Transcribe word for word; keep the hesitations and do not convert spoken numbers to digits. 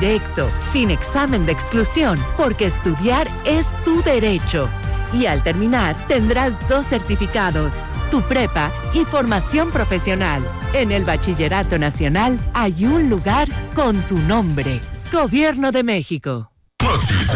directo, sin examen de exclusión, porque estudiar es tu derecho. Y al terminar, tendrás dos certificados, tu prepa y formación profesional. En el Bachillerato Nacional hay un lugar con tu nombre. Gobierno de México. Así se